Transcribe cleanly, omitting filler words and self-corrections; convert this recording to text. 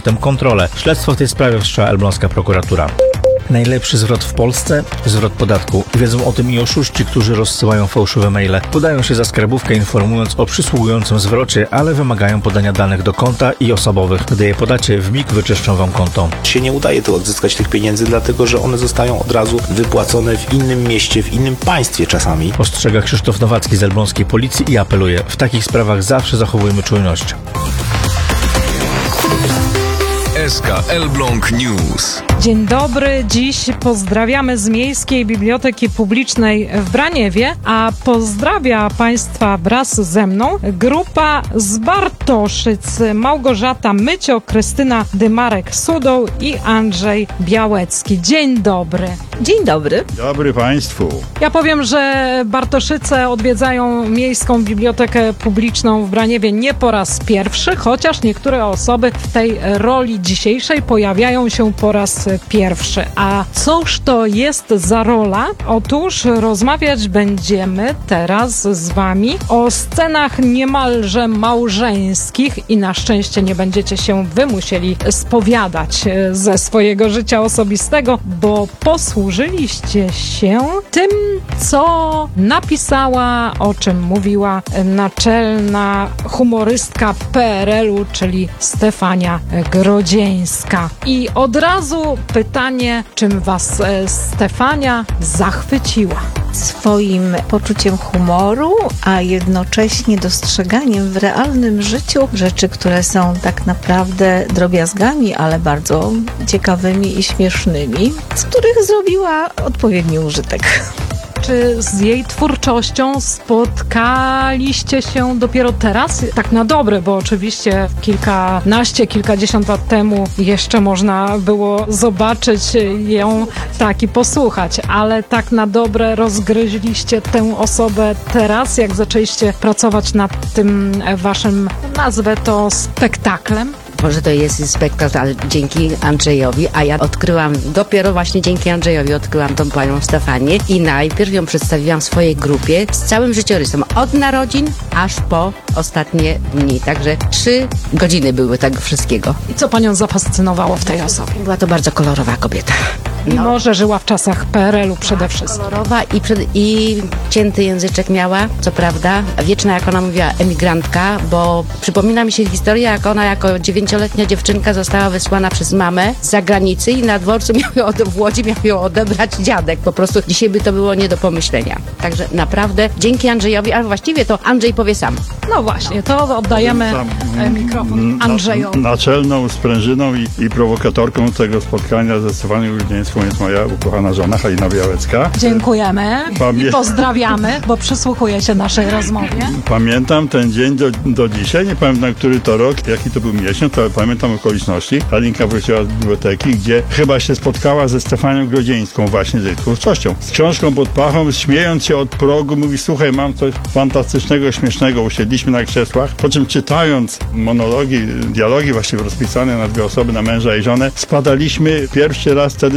potem kontrolę. Śledztwo w tej sprawie wszczęła elbląska prokuratura. Najlepszy zwrot w Polsce? Zwrot podatku. Wiedzą o tym i oszuści, którzy rozsyłają fałszywe maile. Podają się za skarbówkę, informując o przysługującym zwrocie, ale wymagają podania danych do konta i osobowych. Gdy je podacie, w mig wyczyszczą wam konto. Się nie udaje tu odzyskać tych pieniędzy, dlatego że one zostają od razu wypłacone w innym mieście, w innym państwie czasami. Ostrzega Krzysztof Nowacki z elbląskiej policji i apeluje: w takich sprawach zawsze zachowujmy czujność. SK Elbląg News. Dzień dobry, dziś pozdrawiamy z Miejskiej Biblioteki Publicznej w Braniewie, a pozdrawia Państwa wraz ze mną grupa z Bartoszyc: Małgorzata Mycio, Krystyna Dymarek-Sudoł i Andrzej Białecki. Dzień dobry. Dzień dobry. Dobry Państwu. Ja powiem, że Bartoszyce odwiedzają Miejską Bibliotekę Publiczną w Braniewie nie po raz pierwszy, chociaż niektóre osoby w tej roli dzisiejszej pojawiają się po raz pierwszy. A cóż to jest za rola? Otóż rozmawiać będziemy teraz z Wami o scenach niemalże małżeńskich i na szczęście nie będziecie się wy musieli spowiadać ze swojego życia osobistego, bo posłużyliście się tym, co napisała, o czym mówiła naczelna humorystka PRL-u, czyli Stefania Grodzieńska. I od razu pytanie, czym was Stefania zachwyciła? Swoim poczuciem humoru, a jednocześnie dostrzeganiem w realnym życiu rzeczy, które są tak naprawdę drobiazgami, ale bardzo ciekawymi i śmiesznymi, z których zrobiła odpowiedni użytek. Czy z jej twórczością spotkaliście się dopiero teraz? Tak na dobre, bo oczywiście kilkadziesiąt lat temu jeszcze można było zobaczyć ją tak i posłuchać, ale tak na dobre rozgryźliście tę osobę teraz, jak zaczęliście pracować nad tym waszym, nazwę to, spektaklem? Może to jest spektakl, ale dzięki Andrzejowi, a ja dopiero właśnie dzięki Andrzejowi odkryłam tą panią Stefanię i najpierw ją przedstawiłam swojej grupie z całym życiorysem, od narodzin aż po ostatnie dni, także 3 godziny były tego wszystkiego. I co panią zafascynowało w tej osobie? Była to bardzo kolorowa kobieta. Mimo że żyła w czasach PRL-u przede wszystkim. Kolorowa i cięty języczek miała, co prawda. Wieczna, jak ona mówiła, emigrantka, bo przypomina mi się historia, jak ona jako 9-letnia dziewczynka została wysłana przez mamę z zagranicy i na dworcu w Łodzi miał ją odebrać dziadek. Po prostu dzisiaj by to było nie do pomyślenia. Także naprawdę dzięki Andrzejowi, ale właściwie to Andrzej powie sam. No właśnie, to oddajemy mikrofon Andrzejowi. Naczelną sprężyną i prowokatorką tego spotkania ze Stefanią Grodzieńską jest moja ukochana żona Halina Białecka. Dziękujemy i pozdrawiamy, bo przysłuchuje się naszej rozmowie. Pamiętam ten dzień do dzisiaj, nie pamiętam, który to rok, jaki to był miesiąc, ale pamiętam okoliczności. Halinka wróciła z biblioteki, gdzie chyba się spotkała ze Stefanią Grodzieńską właśnie z jej twórczością. Z książką pod pachą, śmiejąc się od progu, mówi: słuchaj, mam coś fantastycznego, śmiesznego. Usiedliśmy na krzesłach, po czym czytając monologi, dialogi właściwie rozpisane na 2 osoby, na męża i żonę, spadaliśmy pierwszy raz wtedy